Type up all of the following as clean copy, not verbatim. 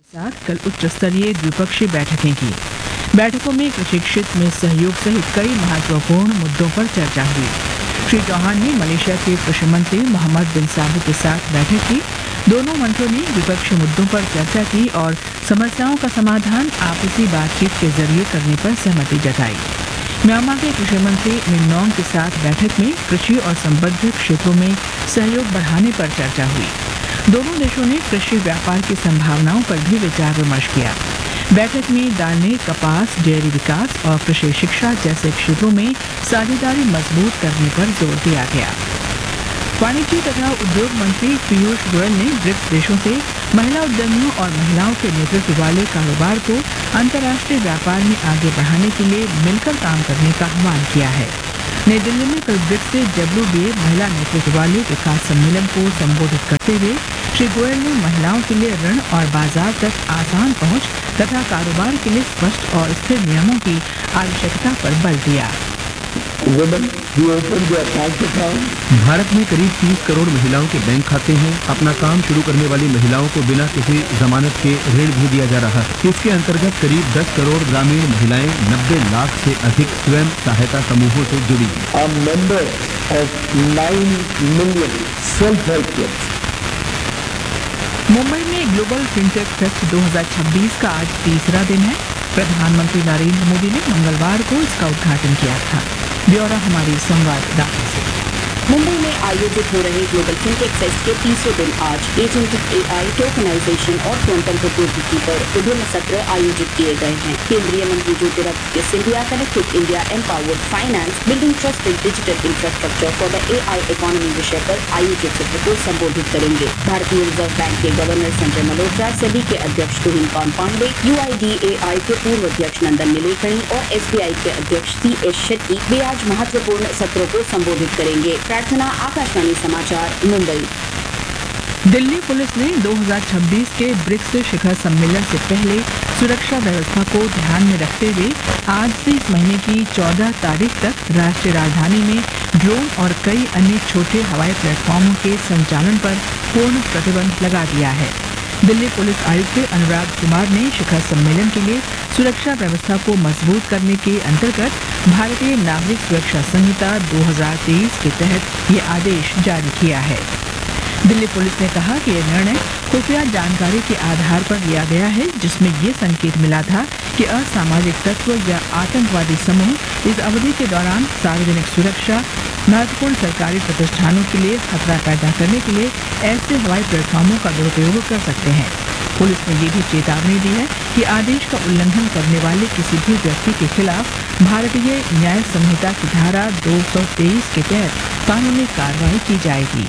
साथ कल उच्च स्तरीय द्विपक्षीय बैठकें की। बैठकों में कृषि क्षेत्र में सहयोग सहित कई महत्वपूर्ण मुद्दों पर चर्चा हुई। श्री चौहान ने मलेशिया के कृषि मंत्री मोहम्मद बिन साबित के साथ बैठक की। दोनों मंत्रियों ने द्विपक्षीय मुद्दों पर चर्चा की और समस्याओं का समाधान आपसी बातचीत के जरिए करने पर सहमति जताई। म्यांमार के कृषि मंत्री मिन नॉन्ग के साथ बैठक में कृषि और संबद्ध क्षेत्रों में सहयोग बढ़ाने पर चर्चा हुई। दोनों देशों ने कृषि व्यापार की संभावनाओं पर भी विचार विमर्श किया। बैठक में दालें, कपास, डेयरी विकास और कृषि शिक्षा जैसे क्षेत्रों में साझेदारी मजबूत करने पर जोर दिया गया। वाणिज्य तथा उद्योग मंत्री पीयूष गोयल ने ब्रिक्स देशों से महिला उद्यमियों और महिलाओं के नेतृत्व वाले कारोबार को अंतर्राष्ट्रीय व्यापार में आगे बढ़ाने के लिए मिलकर काम करने का आह्वान किया है। नई दिल्ली में कल ब्रिक्स से WBA महिला नेतृत्व वाले विकास सम्मेलन को संबोधित करते हुए श्री गोयल ने महिलाओं के लिए ऋण और बाजार तक आसान पहुंच तथा कारोबार के लिए स्पष्ट और स्थिर नियमों की आवश्यकता पर बल दिया। भारत में करीब 30 करोड़ महिलाओं के बैंक खाते हैं। अपना काम शुरू करने वाली महिलाओं को बिना किसी जमानत के ऋण भी दिया जा रहा है। इसके अंतर्गत करीब 10 करोड़ ग्रामीण महिलाएं 90 लाख से अधिक स्वयं सहायता समूहों से जुड़ी हैं। मुंबई में ग्लोबल फिनटेक फेस्ट 2026 का आज तीसरा दिन है। प्रधानमंत्री नरेंद्र मोदी ने मंगलवार को इसका उद्घाटन किया था। ब्यौरा हमारी संवाददाता से। मुंबई में आयोजित हो रहे ग्लोबल फिनटेक फेस्ट के तीसरे दिन आज एजेंटिक AI, टोकनाइजेशन और क्वांटम प्रौद्योगिकी पर विभिन्न सत्र आयोजित किए गए हैं। केंद्रीय मंत्री Jyotiraditya Scindia connected India, empowered finance, building trusted digital infrastructure for the AI economy विषय पर आयोजित सत्र को संबोधित करेंगे। भारतीय रिजर्व बैंक के गवर्नर संजय मल्होत्रा, सेबी के अध्यक्ष तुहिन पांडे, UIDAI के पूर्व अध्यक्ष नंदन नीलेकणी और SBI के अध्यक्ष CS शेट्टी वे आज महत्वपूर्ण सत्रों को संबोधित करेंगे। प्रार्थना, आकाशवाणी समाचार, मुंबई। दिल्ली पुलिस ने 2026 के ब्रिक्स शिखर सम्मेलन से पहले सुरक्षा व्यवस्था को ध्यान में रखते हुए आज से इस महीने की 14 तारीख तक राष्ट्रीय राजधानी में ड्रोन और कई अन्य छोटे हवाई प्लेटफॉर्मों के संचालन पर पूर्ण प्रतिबंध लगा दिया है। दिल्ली पुलिस आयुक्त अनुराग कुमार ने शिखर सम्मेलन के लिए सुरक्षा व्यवस्था को मजबूत करने के अंतर्गत भारतीय नागरिक सुरक्षा संहिता 2023 के तहत ये आदेश जारी किया है। दिल्ली पुलिस ने कहा कि यह निर्णय खुफिया जानकारी के आधार पर लिया गया है, जिसमें ये संकेत मिला था कि असामाजिक तत्व या आतंकवादी समूह इस अवधि के दौरान सार्वजनिक सुरक्षा, महत्वपूर्ण सरकारी प्रतिष्ठानों के लिए खतरा पैदा करने के लिए ऐसे हवाई प्लेटफॉर्मों का दुरुपयोग कर सकते हैं। पुलिस ने ये भी चेतावनी दी है कि आदेश का उल्लंघन करने वाले किसी भी व्यक्ति के खिलाफ भारतीय न्याय संहिता की धारा 223 के तहत कानूनी कार्रवाई की जाएगी।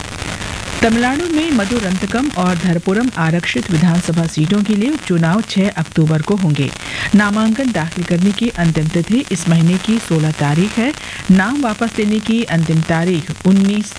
तमिलनाडु में मधुरंतकम और धरपुरम आरक्षित विधानसभा सीटों के लिए उपचुनाव 6 अक्टूबर को होंगे। नामांकन दाखिल करने की अंतिम तिथि इस महीने की 16 तारीख है। नाम वापस लेने की अंतिम तारीख 19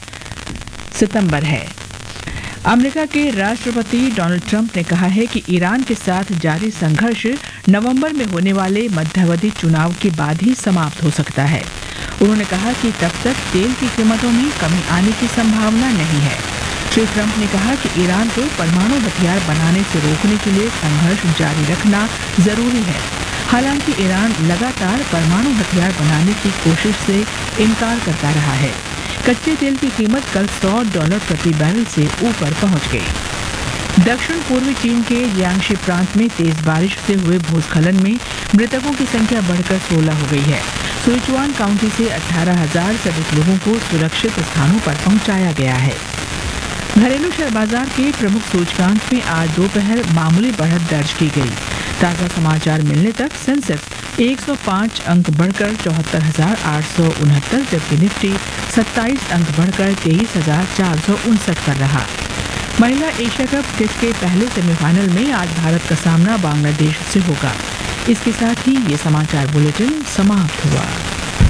सितंबर है। अमेरिका के राष्ट्रपति डोनाल्ड ट्रंप ने कहा है कि ईरान के साथ जारी संघर्ष नवंबर में होने वाले मध्यावधि चुनाव के बाद ही समाप्त हो सकता है। उन्होंने कहा कि तब तक तेल की कीमतों में कमी आने की संभावना नहीं है। श्री ट्रंप ने कहा कि ईरान को परमाणु हथियार बनाने से रोकने के लिए संघर्ष जारी रखना जरूरी है। हालांकि ईरान लगातार परमाणु हथियार बनाने की कोशिश से इनकार करता रहा है। कच्चे तेल की कीमत कल $100 प्रति बैरल से ऊपर पहुंच गई। दक्षिण पूर्वी चीन के जियांगशी प्रांत में तेज बारिश से हुए भूस्खलन में मृतकों की संख्या बढ़कर 16 हो गई है। सिचुआन काउंटी से 18,000 से अधिक लोगों को सुरक्षित स्थानों पर पहुंचाया गया है। घरेलू शेयर बाजार के प्रमुख सूचकांक में आज दोपहर मामूली बढ़त दर्ज की गई। ताज़ा समाचार मिलने तक सेंसेक्स 105 अंक बढ़कर 74,869, जबकि निफ्टी 27 अंक बढ़कर 23,459 पर रहा। महिला एशिया कप टेस्ट के पहले सेमीफाइनल में आज भारत का सामना बांग्लादेश से होगा। इसके साथ ही ये समाचार बुलेटिन समाप्त हुआ।